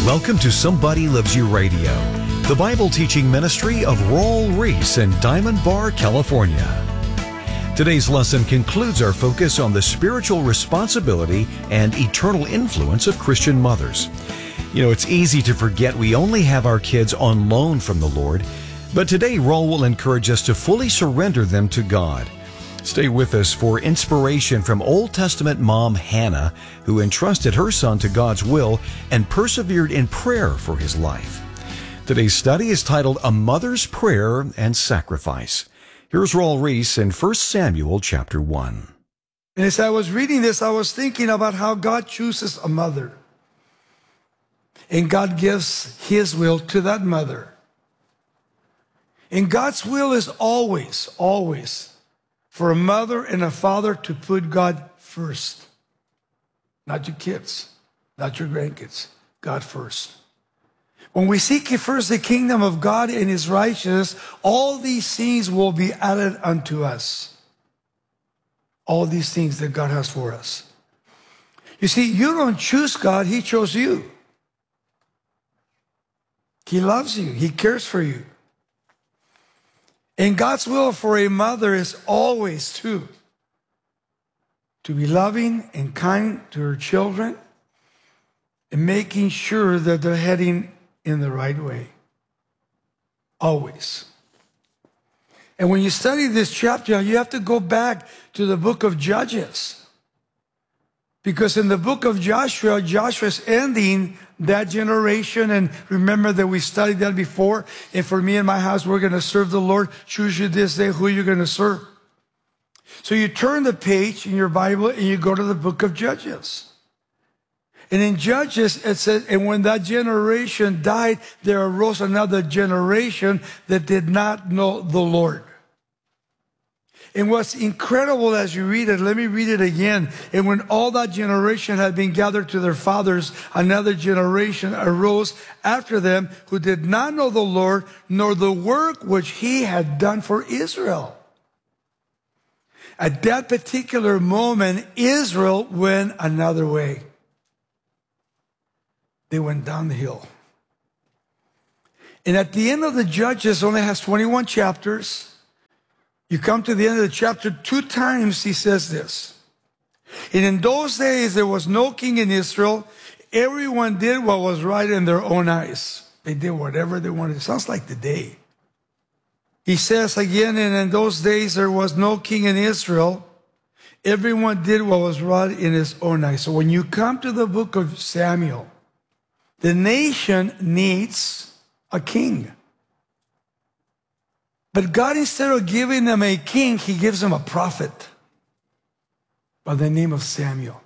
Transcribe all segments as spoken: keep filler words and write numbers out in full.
Welcome to Somebody Loves You Radio, the Bible teaching ministry of Raul Ries in Diamond Bar, California. Today's lesson concludes our focus on the spiritual responsibility and eternal influence of Christian mothers. You know, it's easy to forget we only have our kids on loan from the Lord, but today Raul will encourage us to fully surrender them to God. Stay with us for inspiration from Old Testament mom Hannah, who entrusted her son to God's will and persevered in prayer for his life. Today's study is titled A Mother's Prayer and Sacrifice. Here's Raul Ries in First Samuel chapter one. And as I was reading this, I was thinking about how God chooses a mother. And God gives His will to that mother. And God's will is always, always for a mother and a father to put God first. Not your kids, not your grandkids, God first. When we seek first the kingdom of God and His righteousness, all these things will be added unto us. All these things that God has for us. You see, you don't choose God, He chose you. He loves you, He cares for you. And God's will for a mother is always to, to be loving and kind to her children and making sure that they're heading in the right way. Always. And when you study this chapter, you have to go back to the book of Judges. Because in the book of Joshua, Joshua is ending that generation. And remember that we studied that before. And for me and my house, we're going to serve the Lord. Choose you this day who you're going to serve. So you turn the page in your Bible and you go to the book of Judges. And in Judges, it says, and when that generation died, there arose another generation that did not know the Lord. And what's incredible as you read it, let me read it again. And when all that generation had been gathered to their fathers, another generation arose after them who did not know the Lord, nor the work which He had done for Israel. At that particular moment, Israel went another way. They went down the hill. And at the end of the Judges, only has twenty-one chapters. You come to the end of the chapter, two times he says this. And in those days, there was no king in Israel. Everyone did what was right in their own eyes. They did whatever they wanted. It sounds like today. He says again, and in those days, there was no king in Israel. Everyone did what was right in his own eyes. So when you come to the book of Samuel, the nation needs a king. But God, instead of giving them a king, He gives them a prophet by the name of Samuel.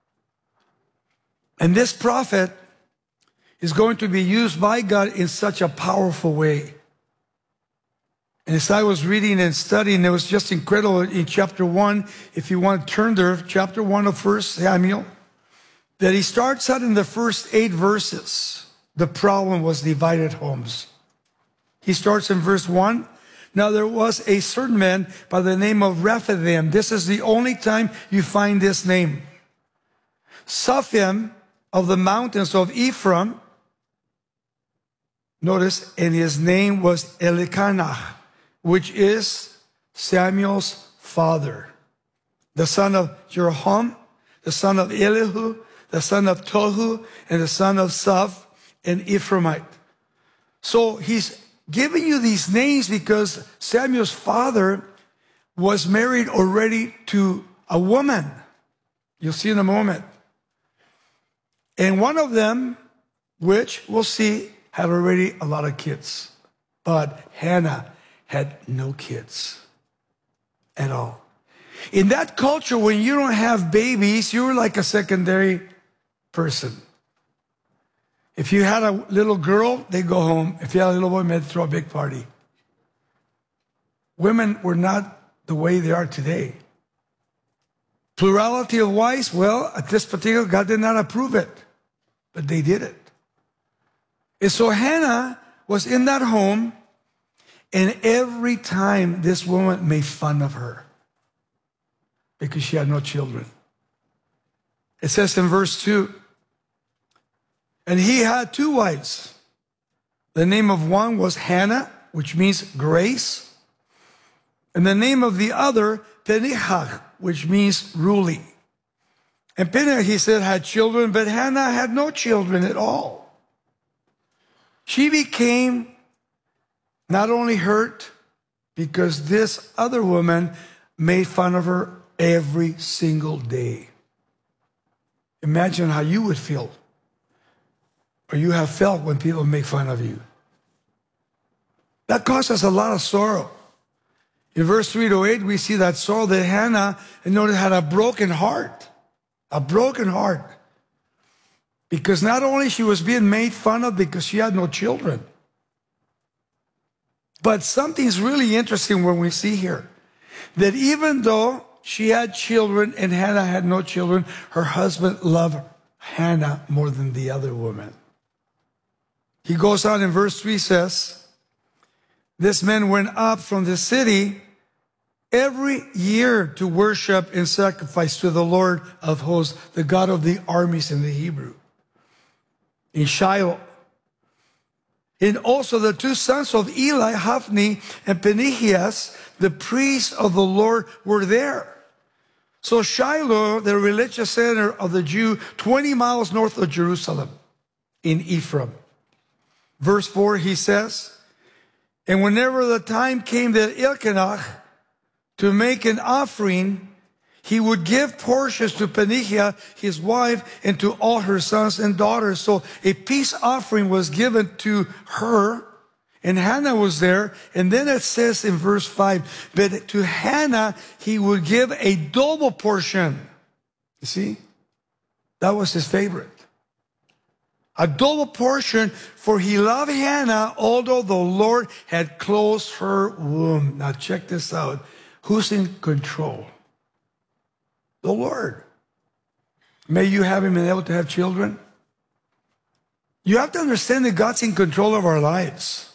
And this prophet is going to be used by God in such a powerful way. And as I was reading and studying, it was just incredible in chapter one, if you want to turn there, chapter one of First Samuel, that he starts out in the first eight verses. The problem was divided homes. He starts in verse one. Now there was a certain man by the name of Rephaim. This is the only time you find this name. Sophim of the mountains of Ephraim. Notice, and his name was Elkanah, which is Samuel's father. The son of Jeroham, the son of Elihu, the son of Tohu, and the son of Soph, an Ephraimite. So he's giving you these names because Samuel's father was married already to a woman. You'll see in a moment. And one of them, which we'll see, had already a lot of kids. But Hannah had no kids at all. In that culture, when you don't have babies, you're like a secondary person. If you had a little girl, they'd go home. If you had a little boy, they'd throw a big party. Women were not the way they are today. Plurality of wives, well, at this particular, God did not approve it, but they did it. And so Hannah was in that home, and every time this woman made fun of her because she had no children. It says in verse two, And he had two wives. The name of one was Hannah, which means grace. And the name of the other, Peninnah, which means ruling. And Peninnah, he said, had children, but Hannah had no children at all. She became not only hurt because this other woman made fun of her every single day. Imagine how you would feel, or you have felt when people make fun of you. That caused us a lot of sorrow. In verse three to eight, we see that sorrow that Hannah, and notice, had a broken heart. A broken heart. Because not only she was being made fun of because she had no children, but something's really interesting when we see here. That even though she had children and Hannah had no children, her husband loved Hannah more than the other woman. He goes on in verse three, says, this man went up from the city every year to worship and sacrifice to the Lord of hosts, the God of the armies in the Hebrew, in Shiloh. And also the two sons of Eli, Hophni and Phinehas, the priests of the Lord, were there. So Shiloh, the religious center of the Jew, twenty miles north of Jerusalem, in Ephraim. Verse four, he says, and whenever the time came that Elkanah to make an offering, he would give portions to Peninnah, his wife, and to all her sons and daughters. So a peace offering was given to her, and Hannah was there. And then it says in verse five, but to Hannah, he would give a double portion. You see? That was his favorite. A double portion, for he loved Hannah, although the Lord had closed her womb. Now check this out. Who's in control? The Lord. May you have him been able to have children. You have to understand that God's in control of our lives.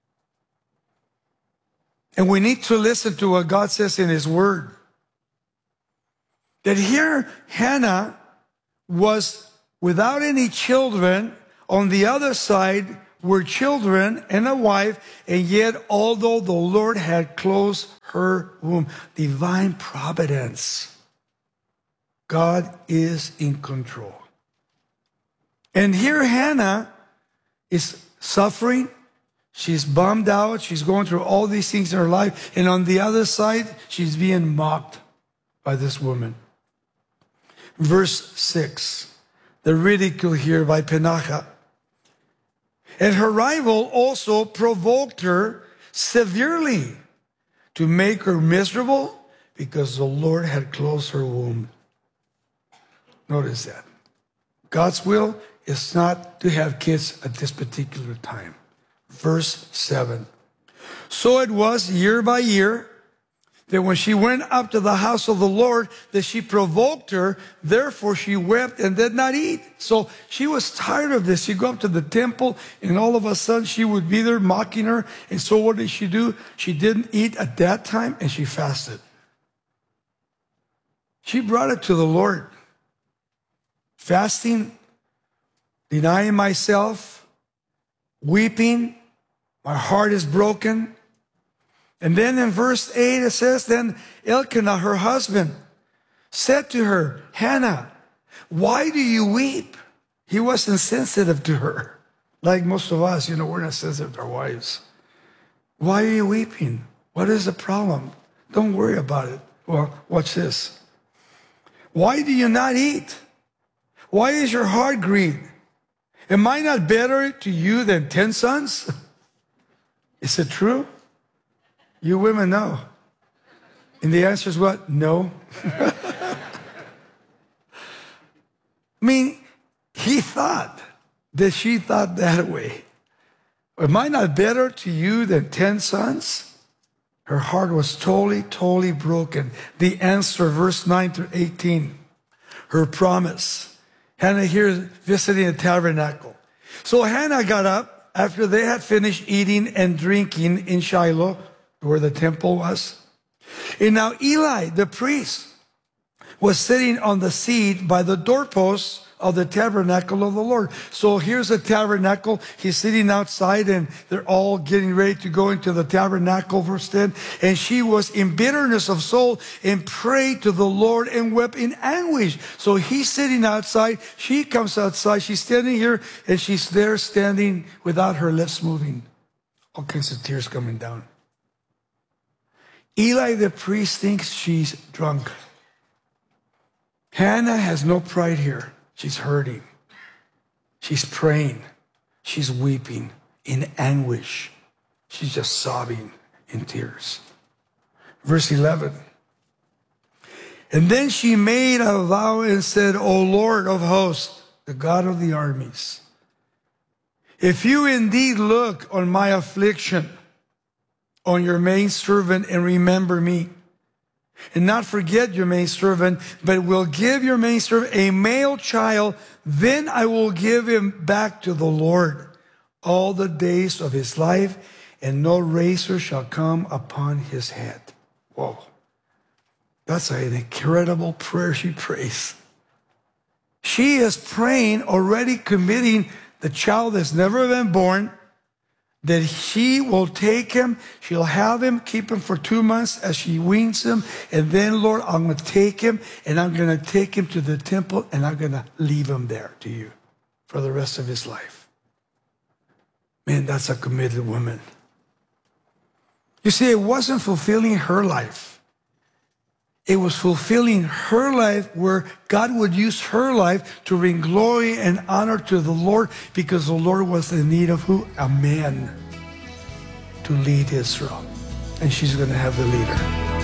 And we need to listen to what God says in his word. That here Hannah was without any children. On the other side were children and a wife, and yet although the Lord had closed her womb, divine providence. God is in control. And here Hannah is suffering. She's bummed out. She's going through all these things in her life. And on the other side, she's being mocked by this woman. Verse six, the ridicule here by Peninnah. And her rival also provoked her severely to make her miserable because the Lord had closed her womb. Notice that. God's will is not to have kids at this particular time. Verse seven. So it was year by year that when she went up to the house of the Lord, that she provoked her. Therefore she wept and did not eat. So she was tired of this. She'd go up to the temple, and all of a sudden she would be there mocking her. And so what did she do? She didn't eat at that time, and she fasted. She brought it to the Lord. Fasting, denying myself, weeping, my heart is broken. And then in verse eight it says, then Elkanah, her husband, said to her, Hannah, why do you weep? He wasn't sensitive to her. Like most of us, you know, we're not sensitive to our wives. Why are you weeping? What is the problem? Don't worry about it. Well, watch this. Why do you not eat? Why is your heart grieved? Am I not better to you than ten sons? Is it true? You women know. And the answer is what? No. I mean, he thought that she thought that way. Am I not better to you than ten sons? Her heart was totally, totally broken. The answer, verse nine through eighteen, her promise. Hannah here visiting the tabernacle. So Hannah got up after they had finished eating and drinking in Shiloh, where the temple was. And now Eli, the priest, was sitting on the seat by the doorpost of the tabernacle of the Lord. So here's a tabernacle. He's sitting outside and they're all getting ready to go into the tabernacle, verse ten. And she was in bitterness of soul and prayed to the Lord and wept in anguish. So he's sitting outside. She comes outside. She's standing here and she's there standing without her lips moving. All kinds of tears coming down. Eli the priest thinks she's drunk. Hannah has no pride here. She's hurting. She's praying. She's weeping in anguish. She's just sobbing in tears. Verse eleven. And then she made a vow and said, O Lord of hosts, the God of the armies, if you indeed look on my affliction, on your maidservant, and remember me, and not forget your maidservant, but will give your maidservant a male child, then I will give him back to the Lord all the days of his life, and no razor shall come upon his head. Whoa. That's an incredible prayer she prays. She is praying, already committing the child that's never been born, that she will take him, she'll have him, keep him for two months as she weans him, and then, Lord, I'm going to take him, and I'm going to take him to the temple, and I'm going to leave him there to you for the rest of his life. Man, that's a committed woman. You see, it wasn't fulfilling her life. It was fulfilling her life where God would use her life to bring glory and honor to the Lord, because the Lord was in need of who? A man to lead Israel. And she's going to have the leader.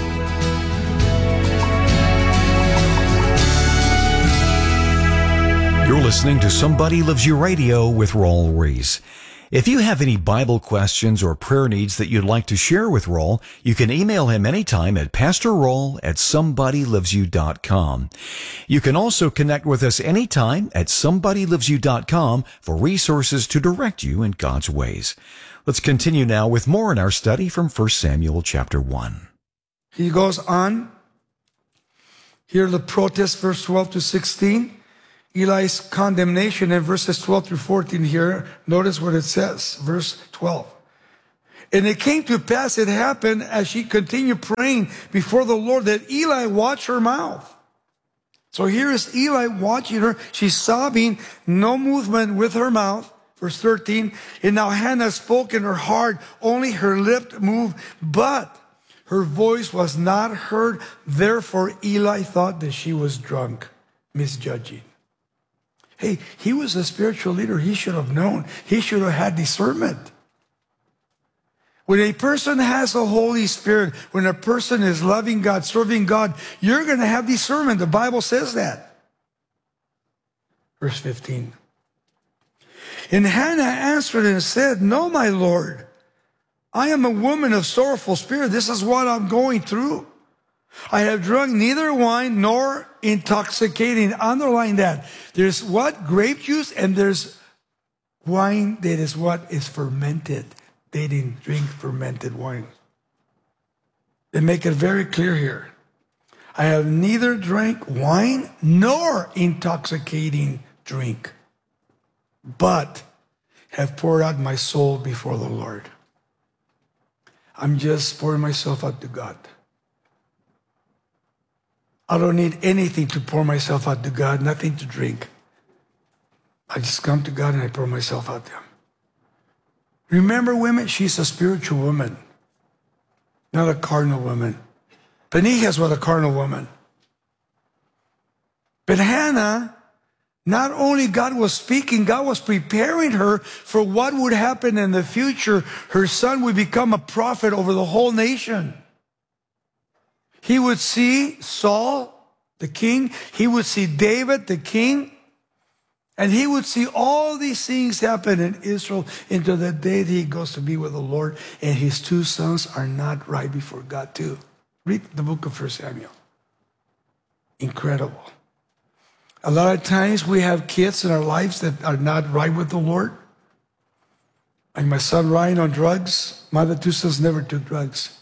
You're listening to Somebody Loves You Radio with Raul Ries. If you have any Bible questions or prayer needs that you'd like to share with Raul, you can email him anytime at pastor raul at somebody loves you dot com. You can also connect with us anytime at somebody loves you dot com for resources to direct you in God's ways. Let's continue now with more in our study from First Samuel chapter one. He goes on. Here the protest, verse twelve to sixteen. Eli's condemnation in verses twelve through fourteen here. Notice what it says, verse twelve. And it came to pass, it happened as she continued praying before the Lord, that Eli watched her mouth. So here is Eli watching her. She's sobbing, no movement with her mouth. Verse thirteen. And now Hannah spoke in her heart, only her lip moved, but her voice was not heard. Therefore Eli thought that she was drunk, misjudging. Hey, he was a spiritual leader. He should have known. He should have had discernment. When a person has the Holy Spirit, when a person is loving God, serving God, you're going to have discernment. The Bible says that. Verse fifteen. And Hannah answered and said, No, my Lord, I am a woman of sorrowful spirit. This is what I'm going through. I have drunk neither wine nor intoxicating. Underline that. There's what? Grape juice, and there's wine that is what? Is fermented. They didn't drink fermented wine. They make it very clear here. I have neither drank wine nor intoxicating drink, but have poured out my soul before the Lord. I'm just pouring myself out to God. I don't need anything to pour myself out to God, nothing to drink. I just come to God and I pour myself out to Him. Remember, women, she's a spiritual woman, not a carnal woman. Peninnah was a carnal woman. But Hannah, not only God was speaking, God was preparing her for what would happen in the future. Her son would become a prophet over the whole nation. He would see Saul, the king. He would see David, the king. And he would see all these things happen in Israel until the day that he goes to be with the Lord. And his two sons are not right before God too. Read the book of First Samuel. Incredible. A lot of times we have kids in our lives that are not right with the Lord. Like my son Ryan on drugs. My other two sons never took drugs.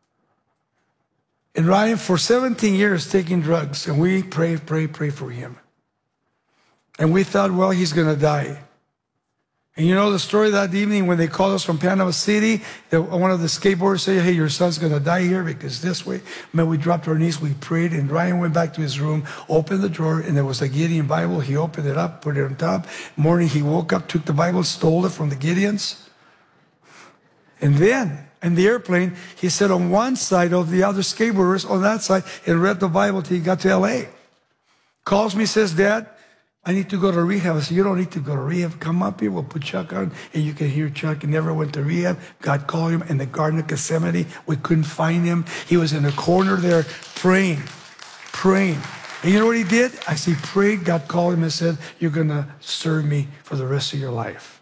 And Ryan, for seventeen years, taking drugs. And we pray, pray, pray for him. And we thought, well, he's going to die. And you know the story that evening when they called us from Panama City, that one of the skateboarders said, hey, your son's going to die here because this way. Man, we dropped our knees, we prayed, and Ryan went back to his room, opened the drawer, and there was a Gideon Bible. He opened it up, put it on top. Morning, he woke up, took the Bible, stole it from the Gideons. And then, in the airplane, he sat on one side of the other skateboarders on that side and read the Bible till he got to L A. Calls me, says, Dad, I need to go to rehab. I said, you don't need to go to rehab. Come up here, we'll put Chuck on, and you can hear Chuck. He never went to rehab. God called him in the Garden of Gethsemane. We couldn't find him. He was in a corner there praying, praying. And you know what he did? As he prayed, God called him and said, you're going to serve me for the rest of your life.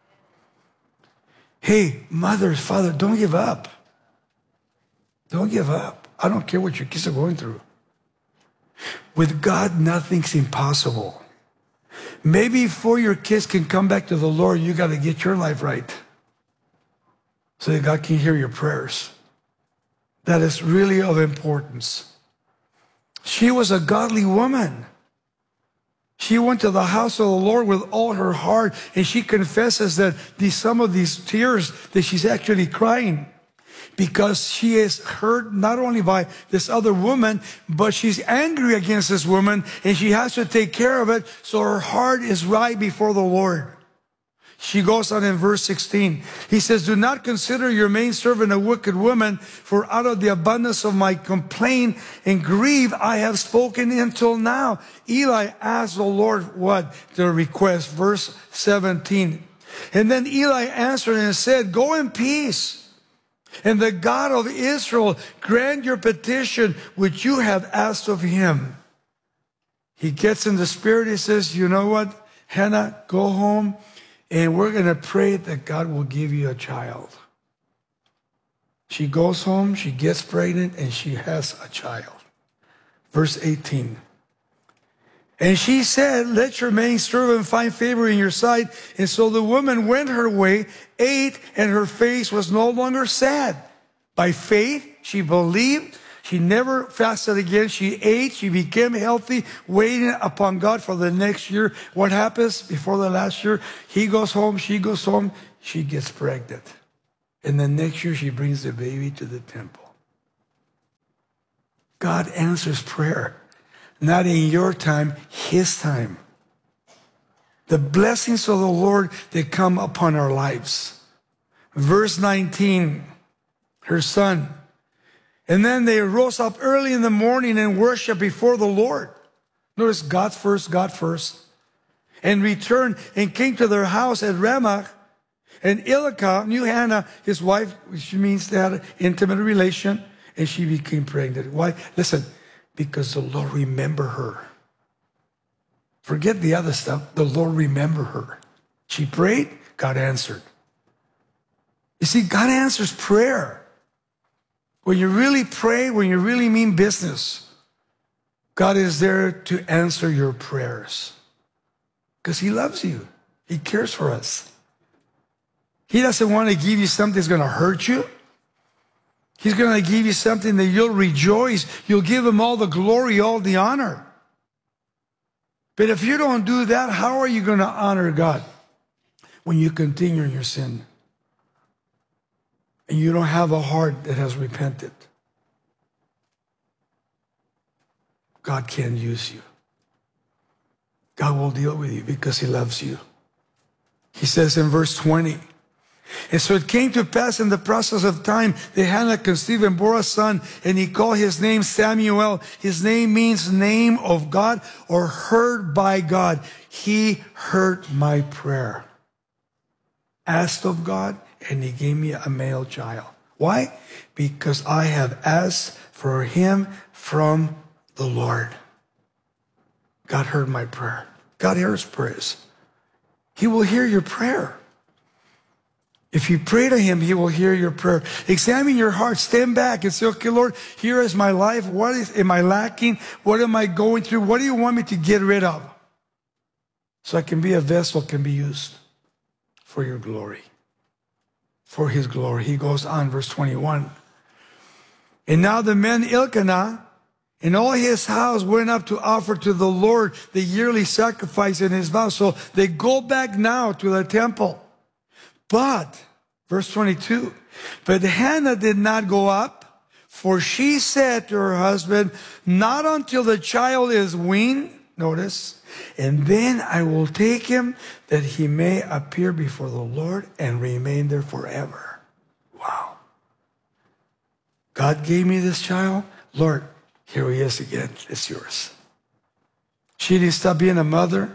Hey, mothers, father, don't give up. Don't give up. I don't care what your kids are going through. With God, nothing's impossible. Maybe before your kids can come back to the Lord, you got to get your life right so that God can hear your prayers. That is really of importance. She was a godly woman. She went to the house of the Lord with all her heart, and she confesses that these, some of these tears that she's actually crying because she is hurt not only by this other woman, but she's angry against this woman, and she has to take care of it, so her heart is right before the Lord. She goes on in verse sixteen. He says, do not consider your maidservant a wicked woman, for out of the abundance of my complaint and grief I have spoken until now. Eli asked the Lord what? The request. Verse seventeen. And then Eli answered and said, go in peace, and the God of Israel grant your petition which you have asked of him. He gets in the spirit. He says, you know what, Hannah, go home. And we're going to pray that God will give you a child. She goes home, she gets pregnant, and she has a child. Verse eighteen. And she said, let your maidservant find favor in your sight. And so the woman went her way, ate, and her face was no longer sad. By faith, she believed. She never fasted again. She ate. She became healthy, waiting upon God for the next year. What happens before the last year? He goes home. She goes home. She gets pregnant. And the next year, she brings the baby to the temple. God answers prayer. Not in your time, his time. The blessings of the Lord that come upon our lives. Verse nineteen, her son. And then they rose up early in the morning and worshiped before the Lord. Notice God first, God first. And returned and came to their house at Ramah. And Elkanah knew Hannah, his wife, which means they had an intimate relation. And she became pregnant. Why? Listen, because the Lord remembered her. Forget the other stuff. The Lord remembered her. She prayed, God answered. You see, God answers prayer. When you really pray, when you really mean business, God is there to answer your prayers. Because he loves you. He cares for us. He doesn't want to give you something that's going to hurt you. He's going to give you something that you'll rejoice. You'll give him all the glory, all the honor. But if you don't do that, how are you going to honor God when you continue in your sin? And you don't have a heart that has repented. God can't use you. God will deal with you because he loves you. He says in verse twenty, and so it came to pass in the process of time that Hannah conceived and bore a son, and he called his name Samuel. His name means name of God or heard by God. He heard my prayer. Asked of God, and he gave me a male child. Why? Because I have asked for him from the Lord. God heard my prayer. God hears prayers. He will hear your prayer. If you pray to him, he will hear your prayer. Examine your heart. Stand back and say, okay, Lord, here is my life. What is, am I lacking? What am I going through? What do you want me to get rid of? So I can be a vessel, can be used for your glory. For his glory. He goes on, verse twenty-one. And now the man Elkanah And all his house went up to offer to the Lord the yearly sacrifice in his vow. So they go back now to the temple. But, verse twenty-two, but Hannah did not go up, for she said to her husband, not until the child is weaned, notice, and then I will take him that he may appear before the Lord and remain there forever. Wow. God gave me this child. Lord, here he is again. It's yours. She didn't stop being a mother.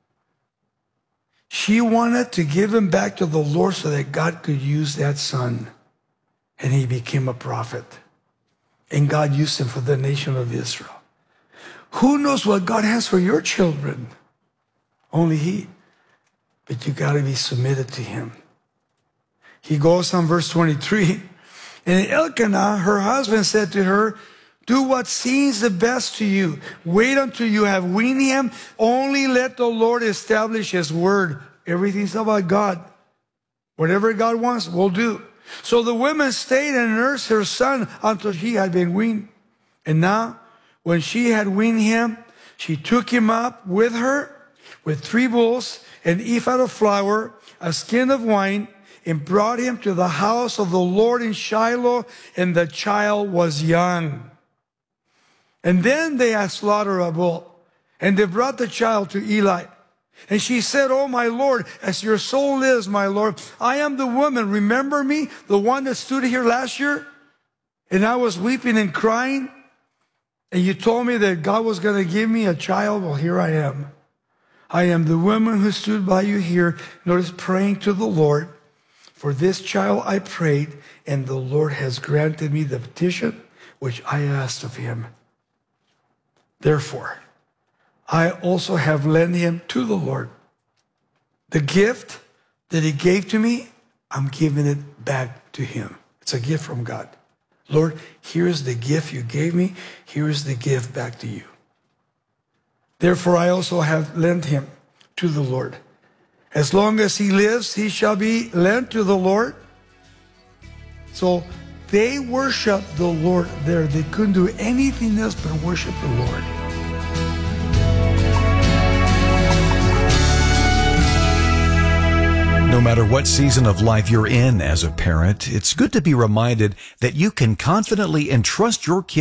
She wanted to give him back to the Lord so that God could use that son. And he became a prophet. And God used him for the nation of Israel. Who knows what God has for your children? Only he. But you got to be submitted to him. He goes on verse twenty-three. And Elkanah, her husband, said to her, do what seems the best to you. Wait until you have weaned him. Only let the Lord establish his word. Everything's about God. Whatever God wants, we'll do. So the woman stayed and nursed her son until he had been weaned. And now, when she had weaned him, she took him up with her with three bulls, an ephah of flour, a skin of wine, and brought him to the house of the Lord in Shiloh, and the child was young. And then they had slaughtered a bull, and they brought the child to Eli. And she said, oh, my Lord, as your soul lives, my Lord, I am the woman. Remember me, the one that stood here last year? And I was weeping and crying. And you told me that God was going to give me a child. Well, here I am. I am the woman who stood by you here. Notice, praying to the Lord. For this child I prayed, and the Lord has granted me the petition which I asked of him. Therefore, I also have lent him to the Lord. The gift that he gave to me, I'm giving it back to him. It's a gift from God. Lord, here's the gift you gave me. Here's the gift back to you. Therefore, I also have lent him to the Lord. As long as he lives, he shall be lent to the Lord. So they worship the Lord there. They couldn't do anything else but worship the Lord. No matter what season of life you're in as a parent, it's good to be reminded that you can confidently entrust your kids